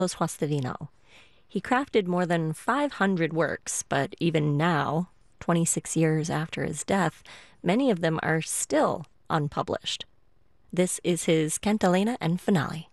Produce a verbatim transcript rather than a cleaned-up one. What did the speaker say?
Guastavino. He crafted more than five hundred works, but even now, twenty-six years after his death, many of them are still unpublished. This is his Cantilena and Finale.